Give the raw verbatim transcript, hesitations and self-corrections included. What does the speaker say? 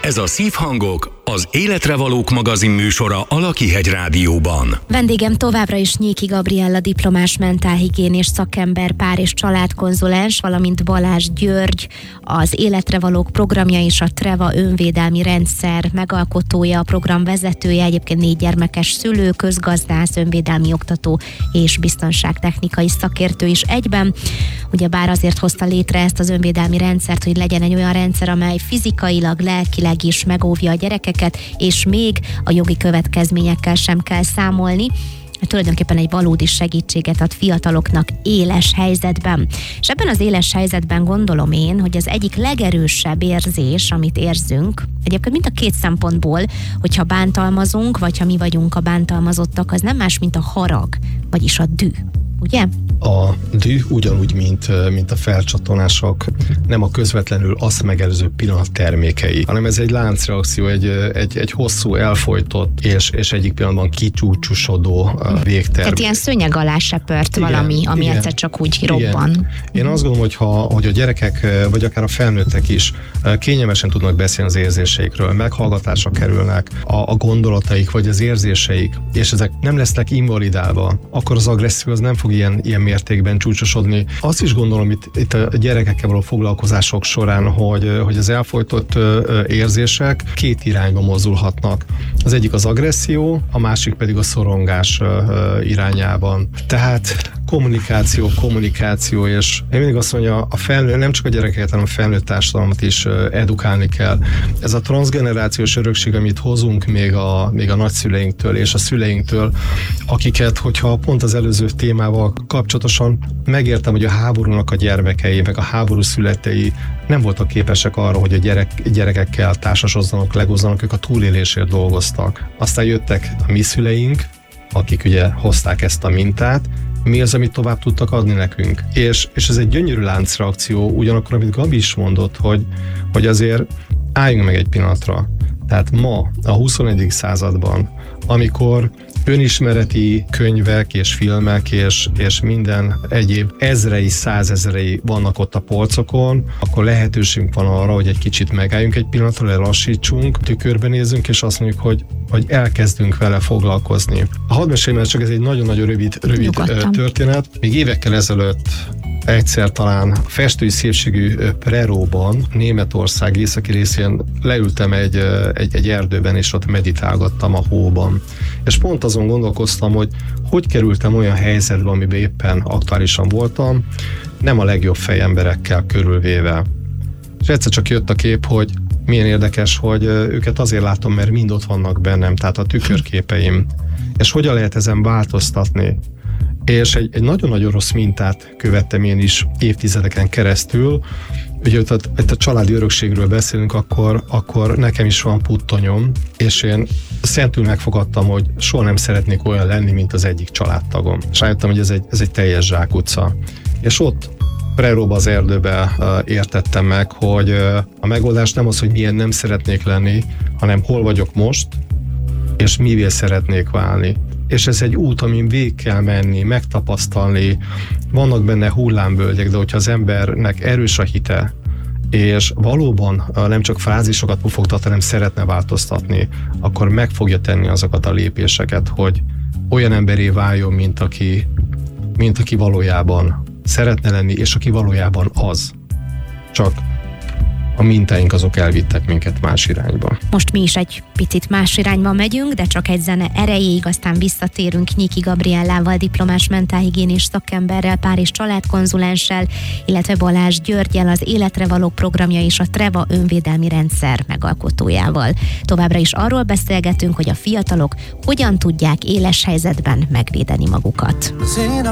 Ez a Szívhangok, az Életre Valók magazin műsora a Lakihegy Rádióban. Vendégem továbbra is Nyéki Gabriella diplomás mentálhigiénés szakember, pár- és családkonzulens, valamint Balázs György, az Életre Valók programja és a Treva önvédelmi rendszer megalkotója, a program vezetője, egyébként négy gyermekes szülő, közgazdász, önvédelmi oktató és biztonságtechnikai szakértő is egyben. Ugyebár azért hozta létre ezt az önvédelmi rendszert, hogy legyen egy olyan rendszer, amely fizikailag, lelkileg is megóvja a gyerekeket, és még a jogi következményekkel sem kell számolni. Tulajdonképpen egy valódi segítséget ad fiataloknak éles helyzetben. És ebben az éles helyzetben gondolom én, hogy az egyik legerősebb érzés, amit érzünk, egyébként mind a két szempontból, hogyha bántalmazunk, vagy ha mi vagyunk a bántalmazottak, az nem más, mint a harag, vagyis a düh. Ugye? A düh ugyanúgy, mint, mint a felcsatornások, nem a közvetlenül azt megelőző pillanat termékei, hanem ez egy láncreakció, egy, egy, egy hosszú, elfojtott és, és egyik pillanatban kicsúcsosodó végtermék. Tehát ilyen szőnyeg alá sepört valami, ami igen, egyszer csak úgy robban. Igen. Én azt gondolom, hogy, ha, hogy a gyerekek, vagy akár a felnőttek is kényelmesen tudnak beszélni az érzéseikről, meghallgatásra kerülnek a, a gondolataik, vagy az érzéseik, és ezek nem lesznek invalidálva, akkor az agresszió az nem fog ilyen, ilyen mértékben csúcsosodni. Azt is gondolom itt, itt a gyerekekkel való foglalkozások során, hogy, hogy az elfojtott érzések két irányba mozdulhatnak. Az egyik az agresszió, a másik pedig a szorongás irányában. Tehát kommunikáció, kommunikáció, és én mindig azt mondja, a felnő, nem csak a gyerekeket, hanem a felnőtt társadalmat is edukálni kell. Ez a transzgenerációs örökség, amit hozunk még a, még a nagyszüleinktől és a szüleinktől, akiket, hogyha pont az előző témával kapcsolatosan megértem, hogy a háborúnak a gyermekei, meg a háború születei nem voltak képesek arra, hogy a gyerek, gyerekekkel társasozzanak, legozzanak, ők a túlélésért dolgoztak. Aztán jöttek a mi szüleink, akik ugye hozták ezt a mintát, mi az, amit tovább tudtak adni nekünk. És, és ez egy gyönyörű láncreakció, ugyanakkor, amit Gabi is mondott, hogy, hogy azért álljunk meg egy pillanatra. Tehát ma, a huszonegyedik században, amikor önismereti könyvek és filmek és, és minden egyéb ezrei, százezrei vannak ott a polcokon, akkor lehetőségünk van arra, hogy egy kicsit megálljunk egy pillanatra, lelassítsunk, tükörbe nézzünk, és azt mondjuk, hogy, hogy elkezdünk vele foglalkozni. Hadd meséljem, mert csak ez egy nagyon-nagyon rövid, rövid történet. Még évekkel ezelőtt egyszer talán a festői szépségű Preróban, Németország északi részén leültem egy, egy, egy erdőben, és ott meditálgattam a hóban. És pont azon gondolkoztam, hogy hogy kerültem olyan helyzetbe, amiben éppen aktuálisan voltam, nem a legjobb fejemberekkel körülvéve. És egyszer csak jött a kép, hogy milyen érdekes, hogy őket azért látom, mert mind ott vannak bennem, tehát a tükörképeim. És hogyan lehet ezen változtatni? És egy, egy nagyon-nagyon rossz mintát követtem én is évtizedeken keresztül. Ugye itt a, itt a családi örökségről beszélünk, akkor, akkor nekem is van puttonyom, és én szentül megfogadtam, hogy soha nem szeretnék olyan lenni, mint az egyik családtagom. És rájöttem, hogy ez egy, ez egy teljes zsákutca. És ott Preróba, az erdőbe értettem meg, hogy a megoldás nem az, hogy milyen nem szeretnék lenni, hanem hol vagyok most, és mivé szeretnék válni. És ez egy út, amin végig kell menni, megtapasztalni, vannak benne hullámvölgyek, de hogyha az embernek erős a hite, és valóban nem csak frázisokat pufogtat, hanem szeretne változtatni, akkor meg fogja tenni azokat a lépéseket, hogy olyan emberé váljon, mint aki, mint aki valójában szeretne lenni, és aki valójában az. Csak a mintáink azok elvittek minket más irányba. Most mi is egy picit más irányba megyünk, de csak egy zene erejéig, aztán visszatérünk Nyéki Gabriellával, diplomás mentálhigiénés szakemberrel, pár- és családkonzulenssel, illetve Balázs Györggyel, az Életre Valók programja és a Treva önvédelmi rendszer megalkotójával. Továbbra is arról beszélgetünk, hogy a fiatalok hogyan tudják éles helyzetben megvédeni magukat.